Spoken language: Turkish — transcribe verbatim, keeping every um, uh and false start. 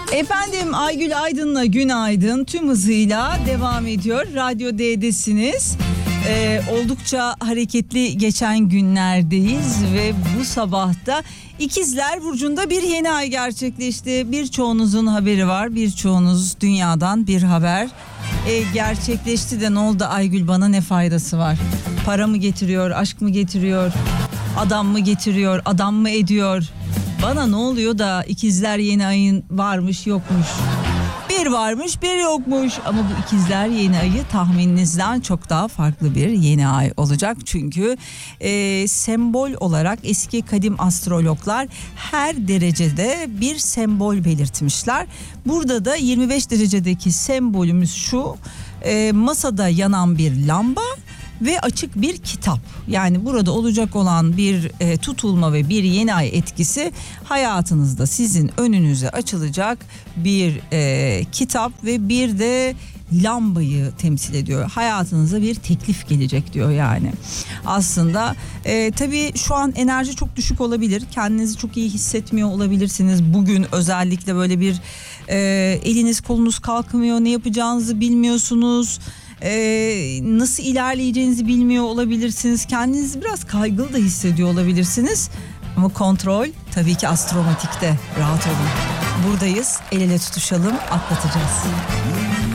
Efendim Aygül Aydın'la Günaydın tüm hızıyla devam ediyor. Radyo D'desiniz. Ee, oldukça hareketli geçen günlerdeyiz ve bu sabahta İkizler Burcu'nda bir yeni ay gerçekleşti. Birçoğunuzun haberi var, birçoğunuz dünyadan bir haber. Ee, gerçekleşti de ne oldu Aygül, bana ne faydası var? Para mı getiriyor, aşk mı getiriyor, adam mı getiriyor, adam mı ediyor? Bana ne oluyor da ikizler yeni ayın varmış yokmuş. Bir varmış bir yokmuş ama bu ikizler yeni ayı tahmininizden çok daha farklı bir yeni ay olacak. Çünkü e, sembol olarak eski kadim astrologlar her derecede bir sembol belirtmişler. Burada da yirmi beş derecedeki sembolümüz şu: e, masada yanan bir lamba ve açık bir kitap. Yani burada olacak olan bir e, tutulma ve bir yeni ay etkisi hayatınızda sizin önünüze açılacak bir e, kitap ve bir de lambayı temsil ediyor. Hayatınıza bir teklif gelecek diyor yani. Aslında e, tabii şu an enerji çok düşük olabilir. Kendinizi çok iyi hissetmiyor olabilirsiniz. Bugün özellikle böyle bir e, eliniz kolunuz kalkmıyor, ne yapacağınızı bilmiyorsunuz. Ee, nasıl ilerleyeceğinizi bilmiyor olabilirsiniz. Kendinizi biraz kaygılı da hissediyor olabilirsiniz. Ama kontrol tabii ki Astromatik'te. Rahat olun. Buradayız. El ele tutuşalım, atlatacağız.